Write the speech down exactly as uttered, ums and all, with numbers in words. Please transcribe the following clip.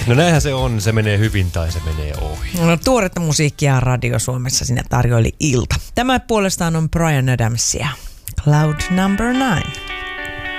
No näinhän se on, se menee hyvin tai se menee ohi. No, tuoretta musiikkia Radio Suomessa sinne tarjoili Ilta. Tämä puolestaan on Bryan Adamsia. Cloud number nine.